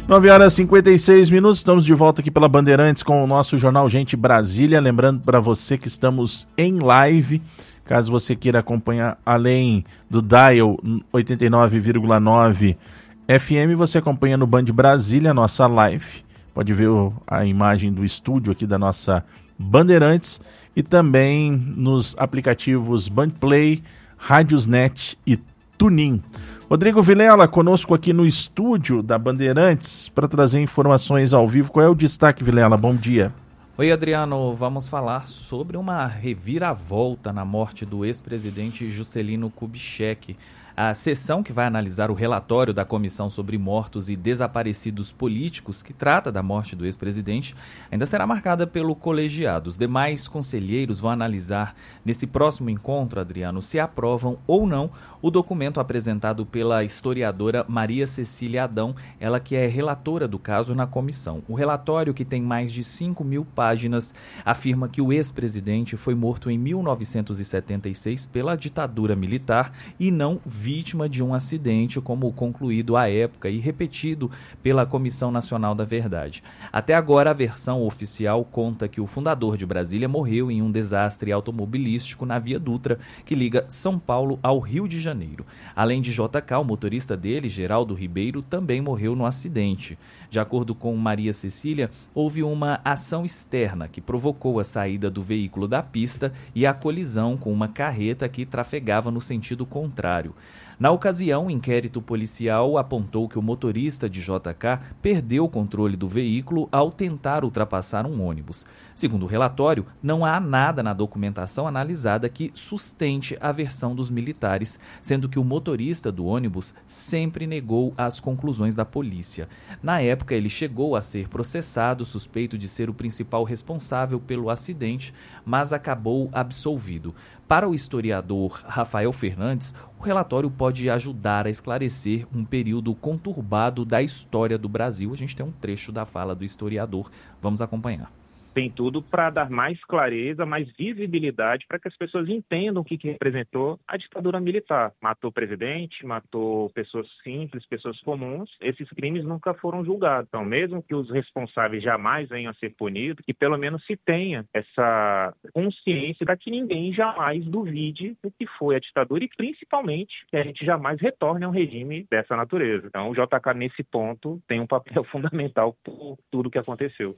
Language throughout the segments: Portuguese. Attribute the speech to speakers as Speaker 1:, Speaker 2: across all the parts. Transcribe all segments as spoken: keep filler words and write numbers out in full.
Speaker 1: nove horas e cinquenta e seis minutos, estamos de volta aqui pela Bandeirantes com o nosso Jornal Gente Brasília. Lembrando para você que estamos em live, caso você queira acompanhar além do Dial oitenta e nove vírgula nove F M, você acompanha no Band Brasília, nossa live. Pode ver a imagem do estúdio aqui da nossa Bandeirantes e também nos aplicativos Bandplay, Rádiosnet e Tunin. Rodrigo Vilela conosco aqui no estúdio da Bandeirantes para trazer informações ao vivo. Qual é o destaque, Vilela? Bom dia.
Speaker 2: Oi, Adriano. Vamos falar sobre uma reviravolta na morte do ex-presidente Juscelino Kubitschek. A sessão que vai analisar o relatório da Comissão sobre Mortos e Desaparecidos Políticos, que trata da morte do ex-presidente, ainda será marcada pelo colegiado. Os demais conselheiros vão analisar nesse próximo encontro, Adriano, se aprovam ou não o documento apresentado pela historiadora Maria Cecília Adão, ela que é relatora do caso na comissão. O relatório, que tem mais de cinco mil páginas, afirma que o ex-presidente foi morto em mil novecentos e setenta e seis pela ditadura militar e não vítima de um acidente, como concluído à época e repetido pela Comissão Nacional da Verdade. Até agora, a versão oficial conta que o fundador de Brasília morreu em um desastre automobilístico na Via Dutra, que liga São Paulo ao Rio de Janeiro. Além de J K, o motorista dele, Geraldo Ribeiro, também morreu no acidente. De acordo com Maria Cecília, houve uma ação externa que provocou a saída do veículo da pista e a colisão com uma carreta que trafegava no sentido contrário. Na ocasião, o inquérito policial apontou que o motorista de J K perdeu o controle do veículo ao tentar ultrapassar um ônibus. Segundo o relatório, não há nada na documentação analisada que sustente a versão dos militares, sendo que o motorista do ônibus sempre negou as conclusões da polícia. Na época, ele chegou a ser processado, suspeito de ser o principal responsável pelo acidente, mas acabou absolvido. Para o historiador Rafael Fernandes, o relatório pode ajudar a esclarecer um período conturbado da história do Brasil. A gente tem um trecho da fala do historiador, vamos acompanhar.
Speaker 3: Tem tudo para dar mais clareza, mais visibilidade para que as pessoas entendam o que, que representou a ditadura militar. Matou o presidente, matou pessoas simples, pessoas comuns. Esses crimes nunca foram julgados. Então, mesmo que os responsáveis jamais venham a ser punidos, que pelo menos se tenha essa consciência para que ninguém jamais duvide do que foi a ditadura e, principalmente, que a gente jamais retorne a um regime dessa natureza. Então, o J K, nesse ponto, tem um papel fundamental por tudo que aconteceu.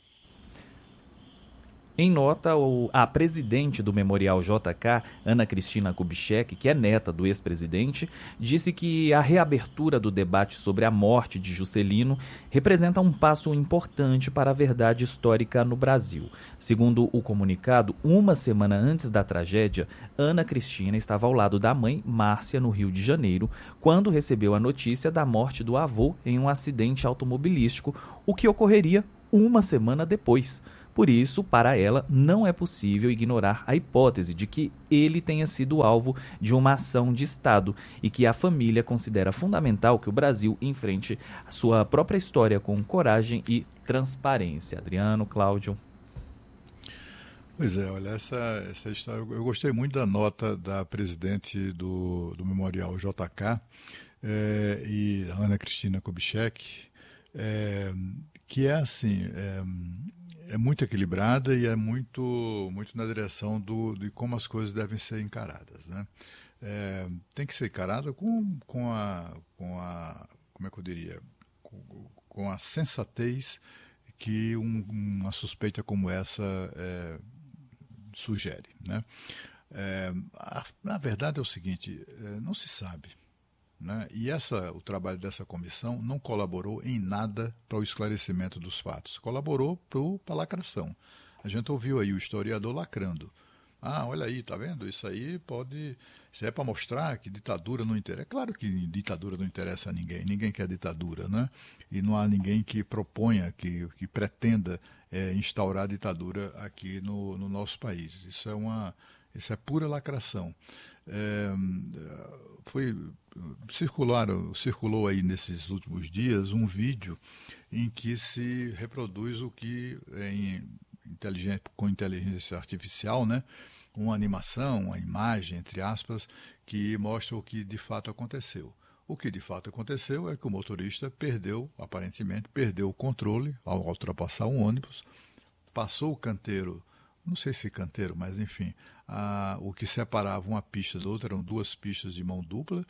Speaker 2: Em nota, a presidente do Memorial J K, Ana Cristina Kubitschek, que é neta do ex-presidente, disse que a reabertura do debate sobre a morte de Juscelino representa um passo importante para a verdade histórica no Brasil. Segundo o comunicado, uma semana antes da tragédia, Ana Cristina estava ao lado da mãe, Márcia, no Rio de Janeiro, quando recebeu a notícia da morte do avô em um acidente automobilístico, o que ocorreria uma semana depois. Por isso, para ela, não é possível ignorar a hipótese de que ele tenha sido alvo de uma ação de Estado e que a família considera fundamental que o Brasil enfrente a sua própria história com coragem e transparência. Adriano, Cláudio.
Speaker 4: Pois é, olha, essa, essa história, eu gostei muito da nota da presidente do, do Memorial J K é, e Ana Cristina Kubitschek, é, que é assim... É, é muito equilibrada e é muito, muito na direção do, de como as coisas devem ser encaradas, né? É, tem que ser encarada com, com, a, com a, como é que eu diria, com, com a sensatez que um, uma suspeita como essa é, sugere, né? É, a, na verdade é o seguinte, é, não se sabe. Né? E essa, o trabalho dessa comissão não colaborou em nada para o esclarecimento dos fatos. Colaborou para a lacração. A gente ouviu aí o historiador lacrando. Ah, olha aí, tá vendo? Isso aí pode... Isso é para mostrar que ditadura não interessa. É claro que ditadura não interessa a ninguém. Ninguém quer ditadura, né? E não há ninguém que proponha, que, que pretenda é, instaurar ditadura aqui no, no nosso país. Isso é uma... Isso é pura lacração. É, foi, circularam, circulou aí nesses últimos dias um vídeo em que se reproduz o que em inteligência, com inteligência artificial, né, uma animação, uma imagem, entre aspas, que mostra o que de fato aconteceu. O que de fato aconteceu é que o motorista perdeu, aparentemente, perdeu o controle ao ultrapassar um ônibus, passou o canteiro, não sei se canteiro, mas enfim, a, o que separava uma pista da outra, eram duas pistas de mão dupla.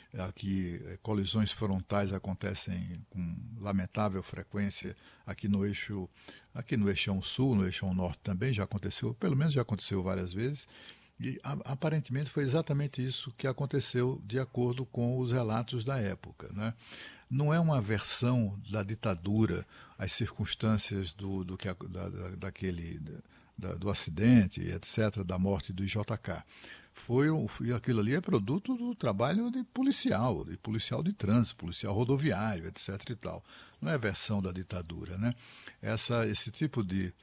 Speaker 4: Aqui, colisões frontais acontecem com lamentável frequência aqui no eixo, aqui no eixão sul, no eixão norte também já aconteceu, pelo menos já aconteceu várias vezes, e a, aparentemente foi exatamente isso que aconteceu de acordo com os relatos da época, né? Não é uma versão da ditadura, as circunstâncias do, do que a, da, da, daquele, da, do acidente, etcétera, da morte do I J K. Foi, foi aquilo ali é produto do trabalho de policial, de policial de trânsito, policial rodoviário, etcétera e tal. Não é versão da ditadura, né? Essa, esse tipo de,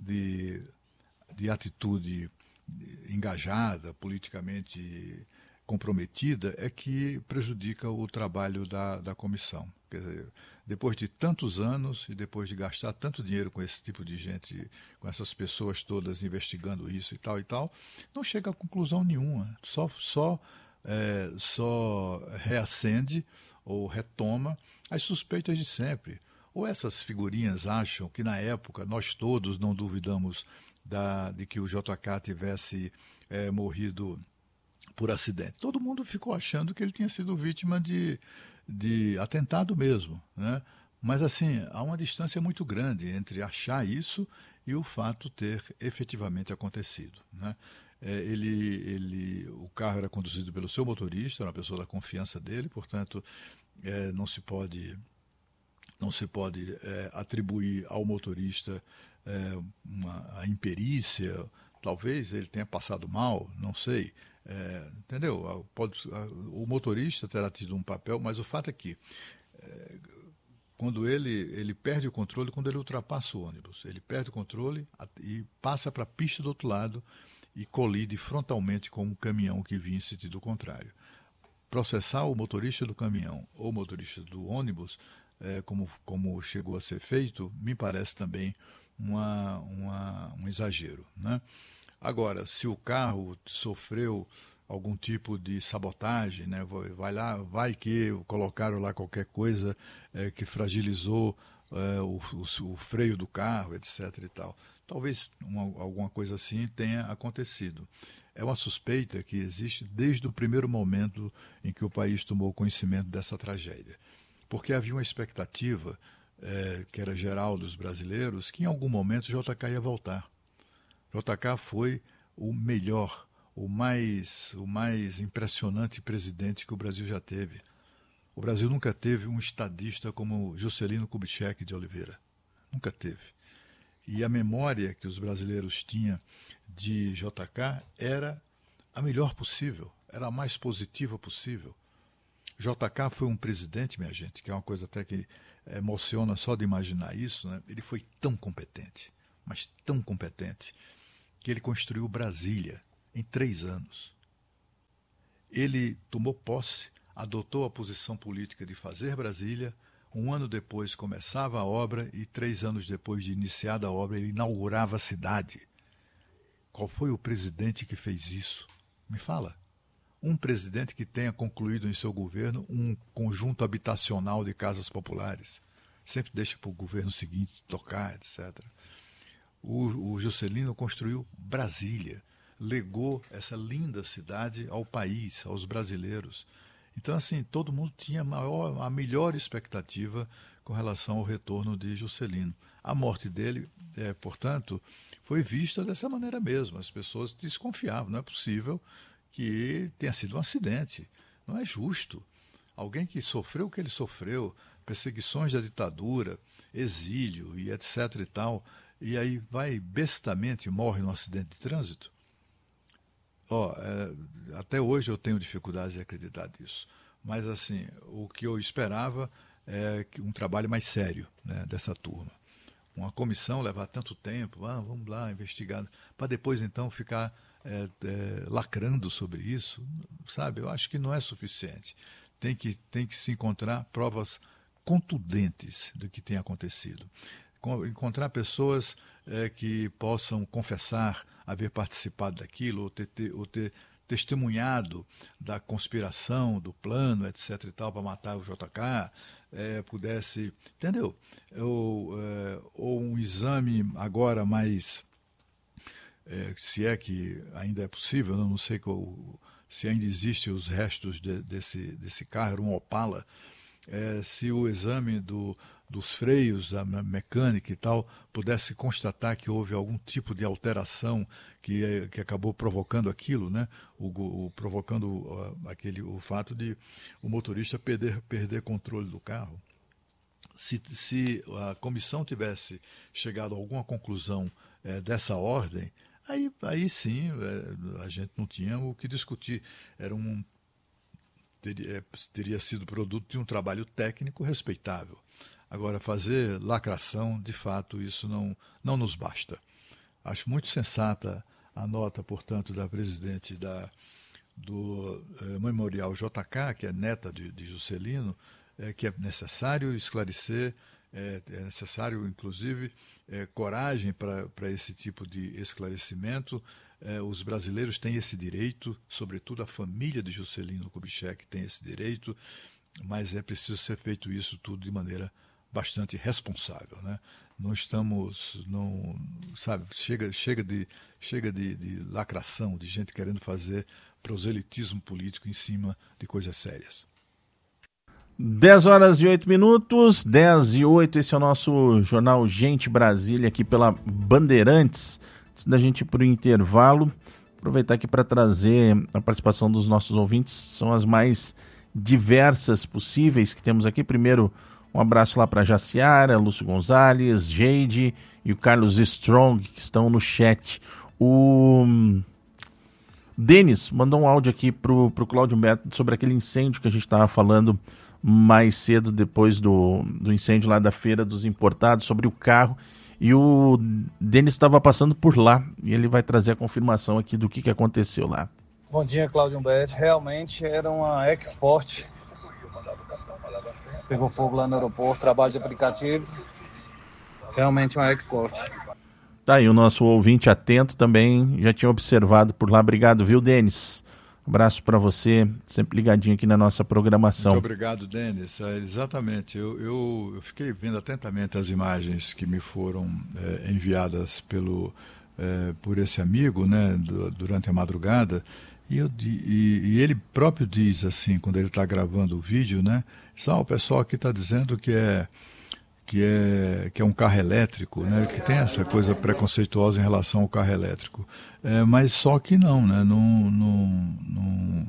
Speaker 4: de, de atitude engajada, politicamente comprometida, é que prejudica o trabalho da, da comissão. Quer dizer, depois de tantos anos e depois de gastar tanto dinheiro com esse tipo de gente, com essas pessoas todas investigando isso e tal e tal, não chega a conclusão nenhuma. Só, só, é, só reacende ou retoma as suspeitas de sempre. Ou essas figurinhas acham que na época nós todos não duvidamos da, de que o J K tivesse é, morrido por acidente. Todo mundo ficou achando que ele tinha sido vítima de, de atentado mesmo, né? Mas assim, há uma distância muito grande entre achar isso e o fato ter efetivamente acontecido, né? É, ele, ele, o carro era conduzido pelo seu motorista, era uma pessoa da confiança dele, portanto, é, não se pode, não se pode é, atribuir ao motorista é, uma, a imperícia. Talvez ele tenha passado mal, não sei, é, entendeu? Pode, o motorista terá tido um papel, mas o fato é que é, quando ele, ele perde o controle, quando ele ultrapassa o ônibus, ele perde o controle e passa para a pista do outro lado e colide frontalmente com um caminhão que vinha em sentido contrário. Processar o motorista do caminhão ou o motorista do ônibus, é, como, como chegou a ser feito, me parece também uma, uma, um exagero, né? Agora, se o carro sofreu algum tipo de sabotagem, né, vai lá, vai que colocaram lá qualquer coisa é, que fragilizou é, o, o, o freio do carro, etcétera e tal. Talvez uma, alguma coisa assim tenha acontecido. É uma suspeita que existe desde o primeiro momento em que o país tomou conhecimento dessa tragédia. Porque havia uma expectativa É, que era geral dos brasileiros, que em algum momento o J K ia voltar. J K foi o melhor, o mais, o mais impressionante presidente que o Brasil já teve. O Brasil nunca teve um estadista como Juscelino Kubitschek de Oliveira. Nunca teve. E a memória que os brasileiros tinham de J K era a melhor possível, era a mais positiva possível. J K foi um presidente, minha gente, que é uma coisa até que emociona só de imaginar isso, né? Ele foi tão competente, mas tão competente, que ele construiu Brasília em três anos. Ele tomou posse, adotou a posição política de fazer Brasília, um ano depois começava a obra e três anos depois de iniciada a obra ele inaugurava a cidade. Qual foi o presidente que fez isso? Me fala. Um presidente que tenha concluído em seu governo um conjunto habitacional de casas populares. Sempre deixa para o governo seguinte tocar, etcétera. O, o Juscelino construiu Brasília, legou essa linda cidade ao país, aos brasileiros. Então, assim, todo mundo tinha a, maior, a melhor expectativa com relação ao retorno de Juscelino. A morte dele, é, portanto, foi vista dessa maneira mesmo. As pessoas desconfiavam, não é possível que tenha sido um acidente. Não é justo. Alguém que sofreu o que ele sofreu, perseguições da ditadura, exílio e etcétera e tal, e aí vai bestamente e morre num acidente de trânsito. Ó, é, até hoje eu tenho dificuldade de acreditar nisso. Mas, assim, o que eu esperava é um trabalho mais sério, né, dessa turma. Uma comissão levar tanto tempo, ah, vamos lá investigar, para depois então ficar é, é, lacrando sobre isso, sabe? Eu acho que não é suficiente. Tem que, tem que se encontrar provas contundentes do que tem acontecido. Encontrar pessoas é, que possam confessar haver participado daquilo ou ter, ter, ou ter testemunhado da conspiração, do plano, etc e tal, para matar o J K, é, pudesse, entendeu? Ou, é, ou um exame agora mais, é, se é que ainda é possível, eu não sei qual, se ainda existem os restos de, desse, desse carro, era um Opala, é, se o exame do, dos freios, a mecânica e tal, pudesse constatar que houve algum tipo de alteração que, que acabou provocando aquilo, né? O, o, provocando uh, aquele, o fato de o motorista perder, perder controle do carro. Se, se a comissão tivesse chegado a alguma conclusão é, dessa ordem, aí, aí sim é, a gente não tinha o que discutir. Era um Teria, teria sido produto de um trabalho técnico respeitável. Agora, fazer lacração, de fato, isso não, não nos basta. Acho muito sensata a nota, portanto, da presidente da, do eh, Memorial J K, que é neta de, de Juscelino, eh, que é necessário esclarecer, é, é necessário, inclusive, é, coragem para esse tipo de esclarecimento. É, os brasileiros têm esse direito, sobretudo a família de Juscelino Kubitschek tem esse direito, mas é preciso ser feito isso tudo de maneira bastante responsável, né? Não estamos, não, sabe, chega, chega, de, chega de, de lacração, de gente querendo fazer proselitismo político em cima de coisas sérias.
Speaker 1: dez horas e oito minutos, dez e oito, esse é o nosso jornal Gente Brasília aqui pela Bandeirantes. Antes da gente ir para o intervalo, aproveitar aqui para trazer a participação dos nossos ouvintes, são as mais diversas possíveis que temos aqui. Primeiro, um abraço lá para Jaciara, Lúcio Gonzalez, Geide e o Carlos Strong, que estão no chat. O Denis mandou um áudio aqui para o Cláudio Humberto sobre aquele incêndio que a gente estava falando mais cedo, depois do, do incêndio lá da Feira dos Importados, sobre o carro. E o Denis estava passando por lá e ele vai trazer a confirmação aqui do que, que aconteceu lá.
Speaker 5: Bom dia, Cláudio Humberto. Realmente era uma Export. Pegou fogo lá no aeroporto, trabalho de aplicativo. Realmente uma Export.
Speaker 1: Tá aí, o nosso ouvinte atento também já tinha observado por lá. Obrigado, viu, Denis? Abraço para você, sempre ligadinho aqui na nossa programação.
Speaker 4: Muito obrigado, Denis. É, exatamente, eu, eu, eu fiquei vendo atentamente as imagens que me foram é, enviadas pelo, é, por esse amigo, né, do, durante a madrugada, e, eu, e, e ele próprio diz assim, quando ele está gravando o vídeo, né, só o pessoal aqui está dizendo que é, que, é, que é um carro elétrico, né, que tem essa coisa preconceituosa em relação ao carro elétrico. É, mas só que não, né? Não, não, não,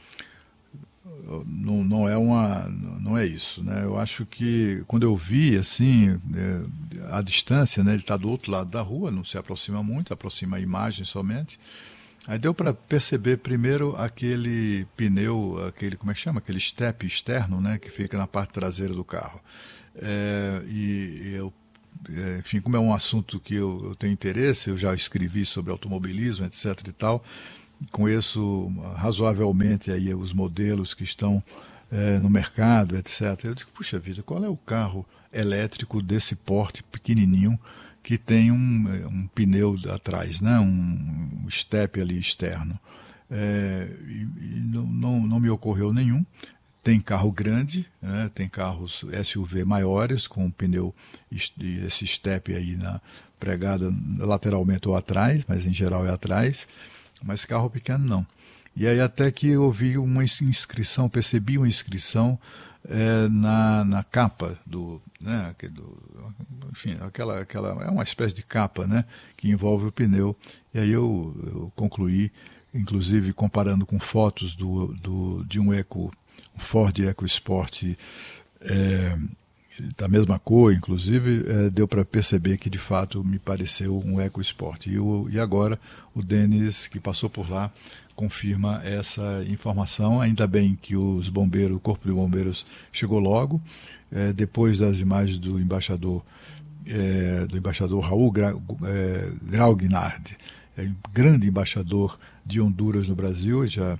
Speaker 4: não, não é uma, não é isso, né? Eu acho que quando eu vi assim, é, a distância, né? Ele está do outro lado da rua, não se aproxima muito, aproxima a imagem somente. Aí deu para perceber primeiro aquele pneu, aquele, como é que chama? Aquele step externo, né? Que fica na parte traseira do carro. É, e, e eu Enfim, como é um assunto que eu, eu tenho interesse, eu já escrevi sobre automobilismo, etc e tal, conheço razoavelmente aí os modelos que estão é, no mercado, etcétera. Eu digo, puxa vida, qual é o carro elétrico desse porte pequenininho que tem um, um pneu atrás, né? um, um step ali externo? É, e, e não, não, não me ocorreu nenhum. Tem carro grande, né? Tem carros S U V maiores, com um pneu, esse step aí na, pregada lateralmente ou atrás, mas em geral é atrás, mas carro pequeno não. E aí até que eu vi uma inscrição, percebi uma inscrição é, na, na capa do, né, do, enfim, aquela, aquela, é uma espécie de capa, né, que envolve o pneu. E aí eu, eu concluí, inclusive comparando com fotos do, do, de um Eco, um Ford EcoSport é, da mesma cor, inclusive, é, deu para perceber que de fato me pareceu um EcoSport. E, o, e agora o Denis, que passou por lá, confirma essa informação. Ainda bem que os bombeiros, o Corpo de Bombeiros chegou logo, é, depois das imagens do embaixador, é, do embaixador Raul Gra, é, Graugnard, é, grande embaixador de Honduras no Brasil, já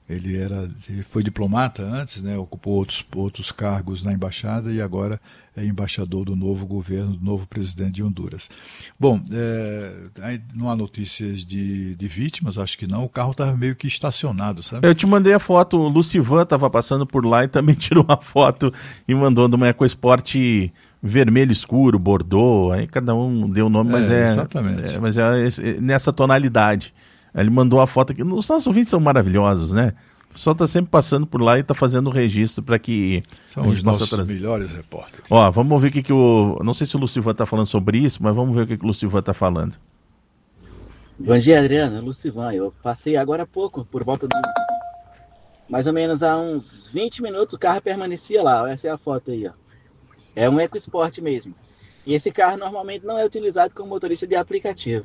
Speaker 4: Ele, era, ele foi diplomata antes, né, ocupou outros, outros cargos na embaixada e agora é embaixador do novo governo, do novo presidente de Honduras. Bom, é, não há notícias de, de vítimas, acho que não. O carro estava meio que estacionado, sabe?
Speaker 1: Eu te mandei a foto, o Lucivan estava passando por lá e também tirou uma foto e mandou de uma EcoSport vermelho escuro, bordô, aí cada um deu o nome, mas é,
Speaker 4: exatamente.
Speaker 1: é, mas é, é nessa tonalidade. Ele mandou a foto aqui. Os nossos ouvintes são maravilhosos, né? O pessoal está sempre passando por lá e está fazendo o registro para que
Speaker 4: são os nossos trazer. melhores repórteres.
Speaker 1: Ó, vamos ver o que, que o... Não sei se o Lucivan está falando sobre isso, mas vamos ver o que, que o Lucivan está falando.
Speaker 6: Bom dia, Adriana. Lucivan, eu passei agora há pouco, por volta de... mais ou menos há uns vinte minutos, o carro permanecia lá. Essa é a foto aí, ó. É um EcoSport mesmo. E esse carro normalmente não é utilizado como motorista de aplicativo.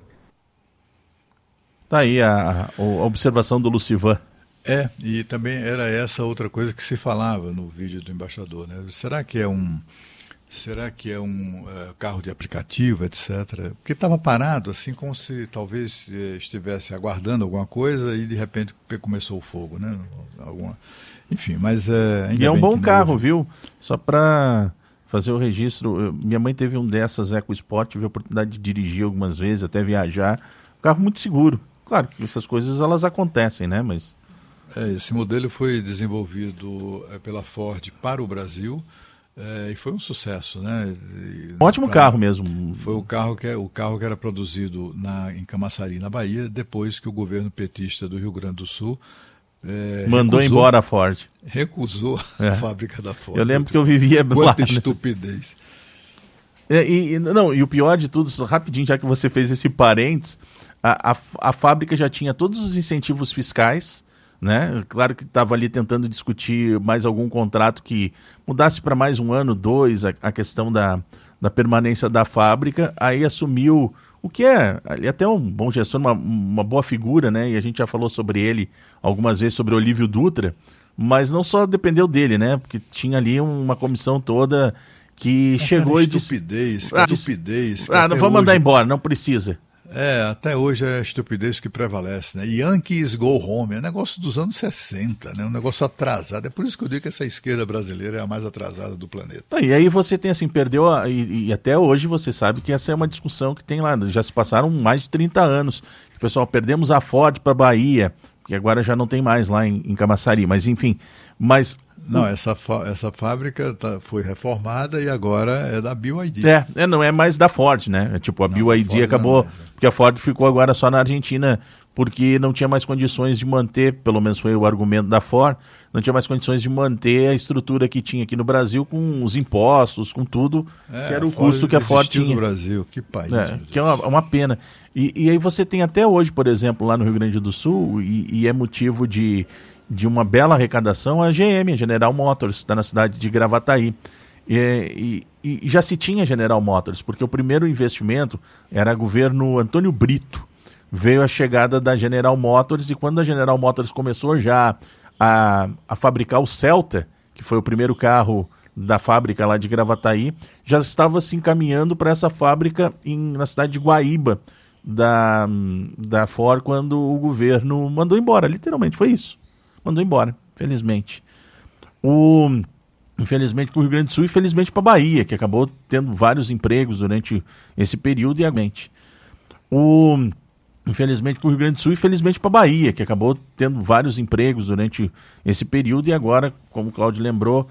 Speaker 1: Tá aí a, a observação do Lucivan.
Speaker 4: É, e também era essa outra coisa que se falava no vídeo do embaixador, né? Será que é um, será que é um uh, carro de aplicativo, etcétera? Porque estava parado, assim como se talvez uh, estivesse aguardando alguma coisa e de repente começou o fogo, né? Alguma... Enfim, mas... Uh, ainda
Speaker 1: e é um bom carro,
Speaker 4: não...
Speaker 1: viu? Só para fazer o registro, eu, minha mãe teve um dessas EcoSport, tive a oportunidade de dirigir algumas vezes, até viajar. Um carro muito seguro. Claro que essas coisas elas acontecem, né? Mas...
Speaker 4: É, esse modelo foi desenvolvido é, pela Ford para o Brasil é, e foi um sucesso, né? E,
Speaker 1: Ótimo
Speaker 4: pra,
Speaker 1: carro mesmo.
Speaker 4: Foi o carro, que, o carro que era produzido na, em Camaçari, na Bahia, depois que o governo petista do Rio Grande do Sul é,
Speaker 1: mandou recusou, embora a Ford.
Speaker 4: Recusou é. a fábrica da Ford.
Speaker 1: Eu lembro que eu vivia lá.
Speaker 4: Quanta estupidez.
Speaker 1: É, e, não, e o pior de tudo, rapidinho, já que você fez esse parênteses, a, a, a fábrica já tinha todos os incentivos fiscais, né? Claro que estava ali tentando discutir mais algum contrato que mudasse para mais um ano, dois, a, a questão da, da permanência da fábrica. Aí assumiu o que é ali até um bom gestor, uma, uma boa figura, né? E a gente já falou sobre ele algumas vezes, sobre Olívio Dutra, mas não só dependeu dele, né? Porque tinha ali uma comissão toda que é, chegou
Speaker 4: cara,
Speaker 1: e disse...
Speaker 4: Estupidez,
Speaker 1: ah,
Speaker 4: estupidez.
Speaker 1: Ah, não, vamos
Speaker 4: hoje...
Speaker 1: mandar embora, não precisa.
Speaker 4: É, até hoje é a estupidez que prevalece, né? Yankees go home, é um negócio dos anos sessenta, né? Um negócio atrasado. É por isso que eu digo que essa esquerda brasileira é a mais atrasada do planeta.
Speaker 1: Ah, e aí você tem assim, perdeu, a, e, e até hoje você sabe que essa é uma discussão que tem lá, já se passaram mais de trinta anos. Pessoal, perdemos a Ford para Bahia, que agora já não tem mais lá em, em Camaçari, mas enfim, mas...
Speaker 4: Não, essa, essa fábrica tá, foi reformada e agora é da B Y D.
Speaker 1: É, é, não é mais da Ford, né? É, tipo, a não, B Y D acabou, não, porque a Ford ficou agora só na Argentina, porque não tinha mais condições de manter, pelo menos foi o argumento da Ford, não tinha mais condições de manter a estrutura que tinha aqui no Brasil com os impostos, com tudo, é, que era o custo que a Ford tinha.
Speaker 4: no Brasil, que país.
Speaker 1: É, que é uma, uma pena. E, e aí você tem até hoje, por exemplo, lá no Rio Grande do Sul, e, e é motivo de... de uma bela arrecadação, a G M, a General Motors, está na cidade de Gravataí. E, e, e já se tinha General Motors, porque o primeiro investimento era governo Antônio Brito. Veio a chegada da General Motors, e quando a General Motors começou já a, a fabricar o Celta, que foi o primeiro carro da fábrica lá de Gravataí, já estava se encaminhando para essa fábrica em, na cidade de Guaíba, da, da Ford, quando o governo mandou embora, literalmente, foi isso. Mandou embora, felizmente. O, infelizmente para o Rio Grande do Sul e felizmente para a Bahia, que acabou tendo vários empregos durante esse período e agamente. O, infelizmente para o Rio Grande do Sul e felizmente para a Bahia, que acabou tendo vários empregos durante esse período e agora, como o Cláudio lembrou,